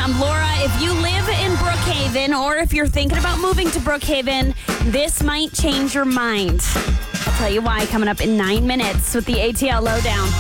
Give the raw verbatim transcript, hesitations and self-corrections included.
I'm Laura. If you live in Brookhaven or if you're thinking about moving to Brookhaven, this might change your mind. I'll tell you why coming up in nine minutes with the A T L Lowdown.